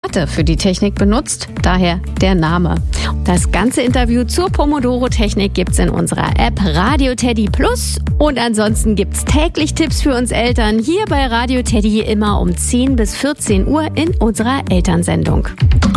Experte für die Technik benutzt, daher der Name. Das ganze Interview zur Pomodoro-Technik gibt's in unserer App Radio Teddy Plus und ansonsten gibt's täglich Tipps für uns Eltern hier bei Radio Teddy immer um 10 bis 14 Uhr in unserer Elternsendung.